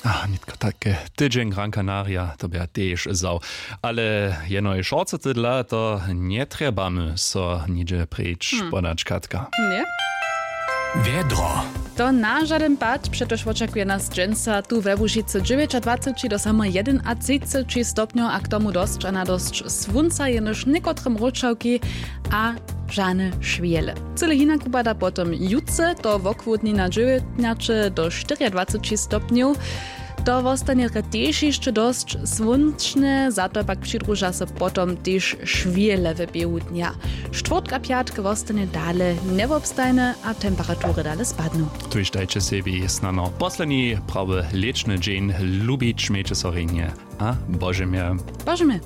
Nicht takie tydzień Gran Canaria, to była też zał. Ale jeno i szorcetydla, to nie trebamy so nigdzie precz podać Katka. Nie? Wiedro. To na żaden pad przecież oczekuje nas dżęsa tu we Łużycy 29 do samo 31 stopniów, a k tomu dość, a na dość słonca jenoż niekotrym roczałki, a żane szwiele. Cyle hinak upada potom jutce, to wokwódni na 19 do 24 stopniów. To zostanie też jeszcze dość słoneczne, za to pak przydruża się potom też szwiele w biegu dnia. Czwartka, piatka zostanie dalej niewobstajne, a temperatury dalej spadną. Tuż dajcie sobie znano poslední prawy leczny dzień lubić mieć sorinie. A Bożemie. Bożemie.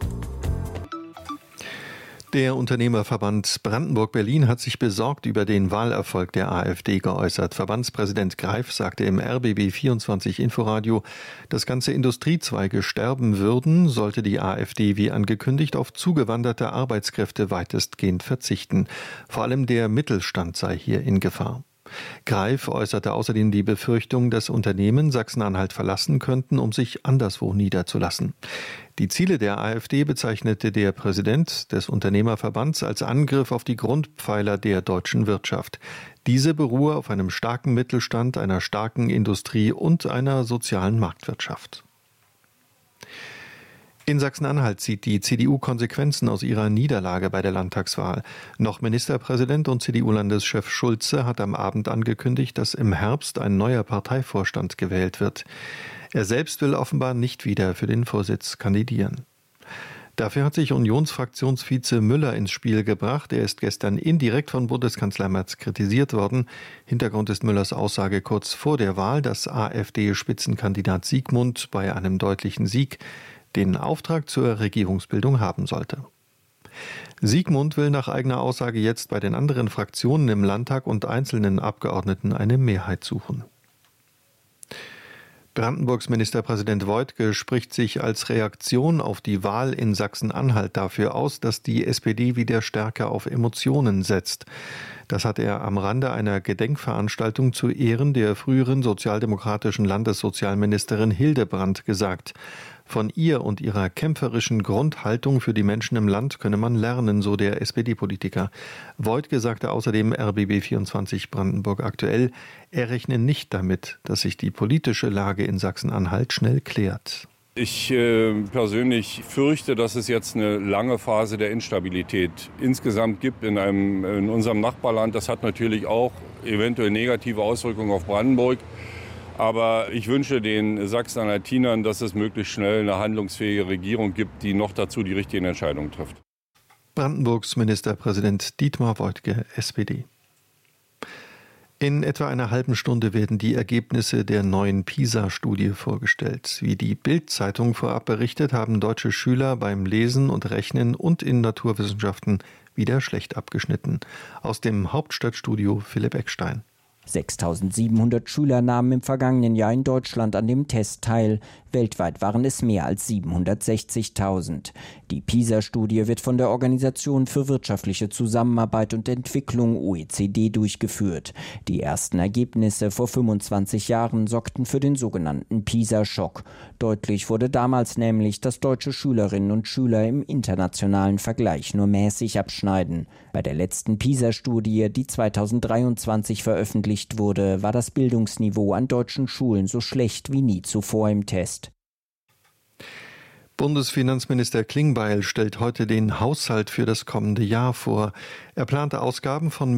Der Unternehmerverband Brandenburg-Berlin hat sich besorgt über den Wahlerfolg der AfD geäußert. Verbandspräsident Greif sagte im RBB24 Inforadio, dass ganze Industriezweige sterben würden, sollte die AfD wie angekündigt auf zugewanderte Arbeitskräfte weitestgehend verzichten. Vor allem der Mittelstand sei hier in Gefahr. Greif äußerte außerdem die Befürchtung, dass Unternehmen Sachsen-Anhalt verlassen könnten, um sich anderswo niederzulassen. Die Ziele der AfD bezeichnete der Präsident des Unternehmerverbands als Angriff auf die Grundpfeiler der deutschen Wirtschaft. Diese beruhe auf einem starken Mittelstand, einer starken Industrie und einer sozialen Marktwirtschaft. In Sachsen-Anhalt zieht die CDU Konsequenzen aus ihrer Niederlage bei der Landtagswahl. Noch Ministerpräsident und CDU-Landeschef Schulze hat am Abend angekündigt, dass im Herbst ein neuer Parteivorstand gewählt wird. Er selbst will offenbar nicht wieder für den Vorsitz kandidieren. Dafür hat sich Unionsfraktionsvize Müller ins Spiel gebracht. Er ist gestern indirekt von Bundeskanzler Merz kritisiert worden. Hintergrund ist Müllers Aussage kurz vor der Wahl, dass AfD-Spitzenkandidat Siegmund bei einem deutlichen Sieg den Auftrag zur Regierungsbildung haben sollte. Siegmund will nach eigener Aussage jetzt bei den anderen Fraktionen im Landtag und einzelnen Abgeordneten eine Mehrheit suchen. Brandenburgs Ministerpräsident Woidke spricht sich als Reaktion auf die Wahl in Sachsen-Anhalt dafür aus, dass die SPD wieder stärker auf Emotionen setzt. Das hat er am Rande einer Gedenkveranstaltung zu Ehren der früheren sozialdemokratischen Landessozialministerin Hildebrandt gesagt. Von ihr und ihrer kämpferischen Grundhaltung für die Menschen im Land könne man lernen, so der SPD-Politiker. Woidke sagte außerdem RBB24 Brandenburg aktuell, er rechne nicht damit, dass sich die politische Lage in Sachsen-Anhalt schnell klärt. Ich persönlich fürchte, dass es jetzt eine lange Phase der Instabilität insgesamt gibt in unserem Nachbarland. Das hat natürlich auch eventuell negative Auswirkungen auf Brandenburg. Aber ich wünsche den Sachsen-Anhaltinern, dass es möglichst schnell eine handlungsfähige Regierung gibt, die noch dazu die richtigen Entscheidungen trifft. Brandenburgs Ministerpräsident Dietmar Woidke, SPD. In etwa einer halben Stunde werden die Ergebnisse der neuen PISA-Studie vorgestellt. Wie die Bild-Zeitung vorab berichtet, haben deutsche Schüler beim Lesen und Rechnen und in Naturwissenschaften wieder schlecht abgeschnitten. Aus dem Hauptstadtstudio Philipp Eckstein. 6.700 Schüler nahmen im vergangenen Jahr in Deutschland an dem Test teil. Weltweit waren es mehr als 760.000. Die PISA-Studie wird von der Organisation für wirtschaftliche Zusammenarbeit und Entwicklung OECD durchgeführt. Die ersten Ergebnisse vor 25 Jahren sorgten für den sogenannten PISA-Schock. Deutlich wurde damals nämlich, dass deutsche Schülerinnen und Schüler im internationalen Vergleich nur mäßig abschneiden. Bei der letzten PISA-Studie, die 2023 veröffentlicht wurde, war das Bildungsniveau an deutschen Schulen so schlecht wie nie zuvor im Test. Bundesfinanzminister Klingbeil stellt heute den Haushalt für das kommende Jahr vor. Er plante Ausgaben von